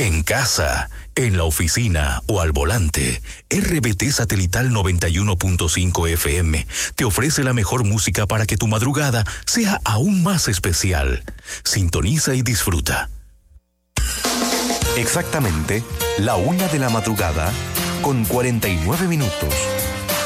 En casa, en la oficina o al volante, RBT Satelital 91.5 FM te ofrece la mejor música para que tu madrugada sea aún más especial. Sintoniza y disfruta. Exactamente, la 1 de la madrugada, con 49 minutos.